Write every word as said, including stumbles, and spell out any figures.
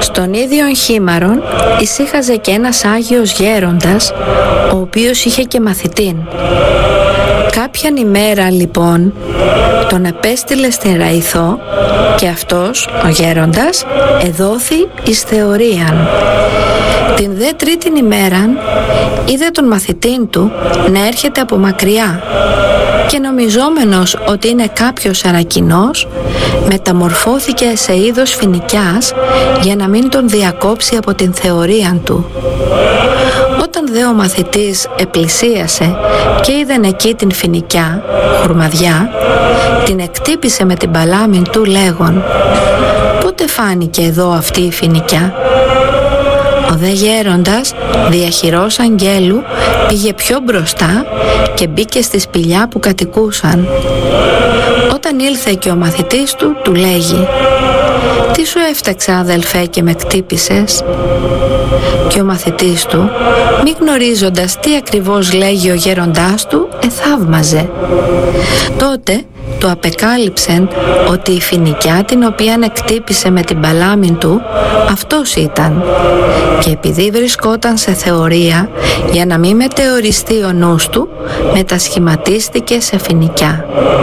Στον ίδιον Χήμαρον ησύχαζε και ένας Άγιος Γέροντας, ο οποίος είχε και μαθητήν. Κάποιαν ημέρα λοιπόν τον επέστειλε στην Ραϊθό και αυτός ο γέροντας εδόθη εις θεωρίαν. Την δε τρίτην ημέραν είδε τον μαθητήν του να έρχεται από μακριά και νομιζόμενος ότι είναι κάποιος αρακινός, μεταμορφώθηκε σε είδος φοινικιάς για να μην τον διακόψει από την θεωρίαν του. Όταν δε ο μαθητής επλησίασε και είδεν εκεί την φοινικιά, χουρμαδιά, την εκτύπησε με την παλάμην του λέγον: «Πότε φάνηκε εδώ αυτή η φοινικιά?» Ο δε γέροντας, διαχειρός αγγέλου, πήγε πιο μπροστά και μπήκε στη σπηλιά που κατοικούσαν. Όταν ήλθε και ο μαθητής του, του λέγει: «Τι σου έφταξα, αδελφέ, και με κτύπησες?» Και ο μαθητής του, μη γνωρίζοντας τι ακριβώς λέγει ο γέροντάς του, εθαύμαζε. Τότε του απεκάλυψεν ότι η φοινικιά την οποία εκτύπησε με την παλάμην του, αυτός ήταν. Και επειδή βρισκόταν σε θεωρία, για να μην μετεωριστεί ο νους του, μετασχηματίστηκε σε φοινικιά.